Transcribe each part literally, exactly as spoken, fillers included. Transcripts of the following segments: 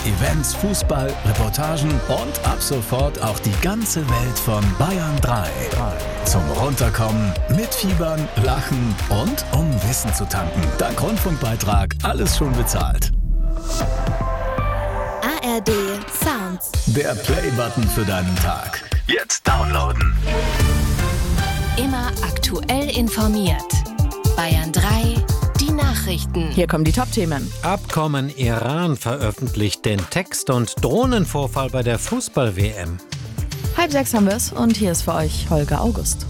Events, Fußball, Reportagen und ab sofort auch die ganze Welt von Bayern drei. Zum Runterkommen, mitfiebern, lachen und um Wissen zu tanken. Dank Rundfunkbeitrag alles schon bezahlt. A R D Sounds. Der Play-Button für deinen Tag. Jetzt downloaden. Immer aktuell informiert. Bayern drei, die Nachrichten. Hier kommen die Top-Themen. Abkommen Iran veröffentlicht den Text und Drohnenvorfall bei der Fußball-W M. Halb sechs haben wir es und hier ist für euch Holger August.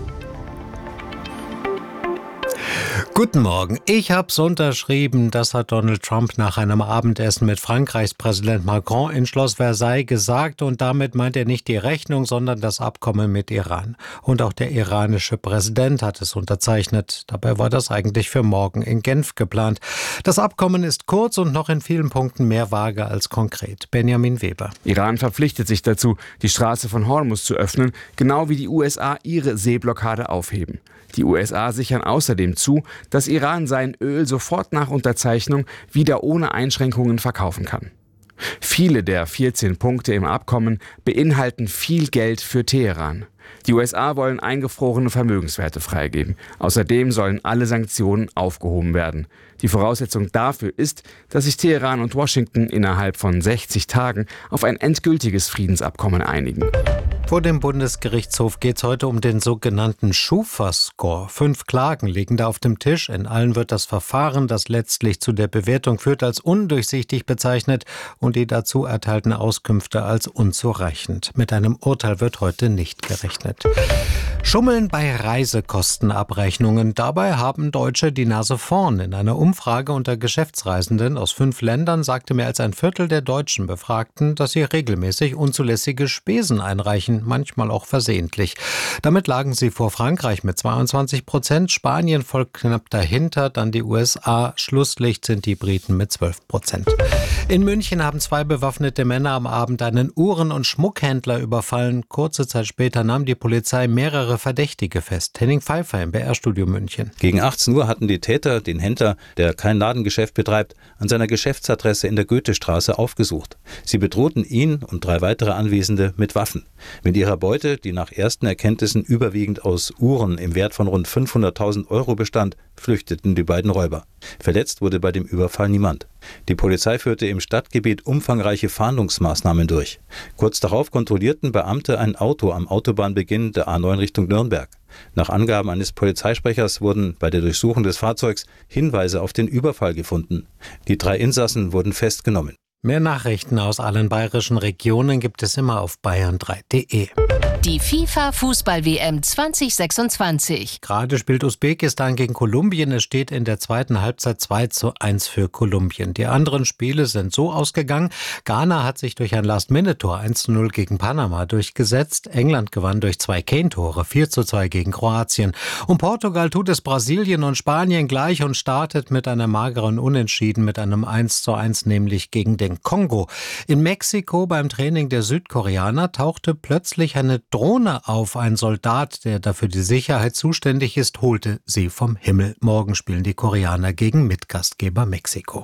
Guten Morgen. Ich hab's unterschrieben, das hat Donald Trump nach einem Abendessen mit Frankreichs Präsident Macron in Schloss Versailles gesagt, und damit meint er nicht die Rechnung, sondern das Abkommen mit Iran. Und auch der iranische Präsident hat es unterzeichnet. Dabei war das eigentlich für morgen in Genf geplant. Das Abkommen ist kurz und noch in vielen Punkten mehr vage als konkret. Benjamin Weber. Iran verpflichtet sich dazu, die Straße von Hormuz zu öffnen, genau wie die U S A ihre Seeblockade aufheben. Die U S A sichern außerdem zu, dass Iran sein Öl sofort nach Unterzeichnung wieder ohne Einschränkungen verkaufen kann. Viele der vierzehn Punkte im Abkommen beinhalten viel Geld für Teheran. Die U S A wollen eingefrorene Vermögenswerte freigeben. Außerdem sollen alle Sanktionen aufgehoben werden. Die Voraussetzung dafür ist, dass sich Teheran und Washington innerhalb von sechzig Tagen auf ein endgültiges Friedensabkommen einigen. Vor dem Bundesgerichtshof geht es heute um den sogenannten Schufa-Score. Fünf Klagen liegen da auf dem Tisch. In allen wird das Verfahren, das letztlich zu der Bewertung führt, als undurchsichtig bezeichnet und die dazu erteilten Auskünfte als unzureichend. Mit einem Urteil wird heute nicht gerechnet. Schummeln bei Reisekostenabrechnungen. Dabei haben Deutsche die Nase vorn. In einer Umfrage unter Geschäftsreisenden aus fünf Ländern sagte mehr als ein Viertel der deutschen Befragten, dass sie regelmäßig unzulässige Spesen einreichen, manchmal auch versehentlich. Damit lagen sie vor Frankreich mit zweiundzwanzig Prozent, Spanien folgt knapp dahinter, dann die U S A, Schlusslicht sind die Briten mit zwölf Prozent. In München haben zwei bewaffnete Männer am Abend einen Uhren- und Schmuckhändler überfallen. Kurze Zeit später nahm die Polizei mehrere Verdächtige fest. Henning Pfeiffer im B R-Studio München. Gegen achtzehn Uhr hatten die Täter den Händler, der kein Ladengeschäft betreibt, an seiner Geschäftsadresse in der Goethestraße aufgesucht. Sie bedrohten ihn und drei weitere Anwesende mit Waffen. Mit ihrer Beute, die nach ersten Erkenntnissen überwiegend aus Uhren im Wert von rund fünfhunderttausend Euro bestand, flüchteten die beiden Räuber. Verletzt wurde bei dem Überfall niemand. Die Polizei führte im Stadtgebiet umfangreiche Fahndungsmaßnahmen durch. Kurz darauf kontrollierten Beamte ein Auto am Autobahnbeginn der A neun Richtung Nürnberg. Nach Angaben eines Polizeisprechers wurden bei der Durchsuchung des Fahrzeugs Hinweise auf den Überfall gefunden. Die drei Insassen wurden festgenommen. Mehr Nachrichten aus allen bayerischen Regionen gibt es immer auf bayern drei punkt de. Die FIFA-Fußball-W M zwanzig sechsundzwanzig. Gerade spielt Usbekistan gegen Kolumbien. Es steht in der zweiten Halbzeit zwei zu eins für Kolumbien. Die anderen Spiele sind so ausgegangen. Ghana hat sich durch ein Last-Minute-Tor eins zu null gegen Panama durchgesetzt. England gewann durch zwei Kane-Tore vier zu zwei gegen Kroatien. Und Portugal tut es Brasilien und Spanien gleich und startet mit einem mageren Unentschieden mit einem eins zu eins, nämlich gegen den Kongo. In Mexiko beim Training der Südkoreaner tauchte plötzlich eine Drohne auf. Ein Soldat, der dafür die Sicherheit zuständig ist, holte sie vom Himmel. Morgen spielen die Koreaner gegen Mitgastgeber Mexiko.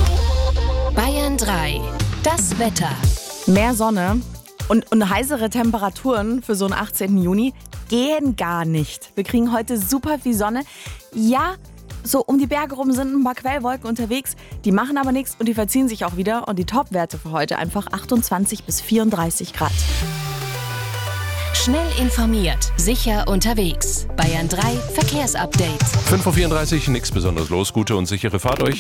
Bayern drei, das Wetter. Mehr Sonne und, und heißere Temperaturen für so einen achtzehnten Juni gehen gar nicht. Wir kriegen heute super viel Sonne. Ja, so um die Berge rum sind ein paar Quellwolken unterwegs, die machen aber nichts und die verziehen sich auch wieder. Und die Topwerte für heute einfach achtundzwanzig bis vierunddreißig Grad. Schnell informiert, sicher unterwegs. Bayern drei Verkehrsupdate. fünf Uhr vierunddreißig, nichts Besonderes los. Gute und sichere Fahrt euch.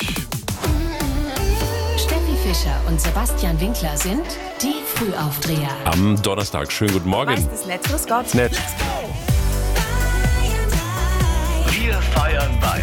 Steffi Fischer und Sebastian Winkler sind die Frühaufdreher. Am Donnerstag. Schönen guten Morgen. Meistens nett, grüß Gott. Nett. Wir feiern Bayern.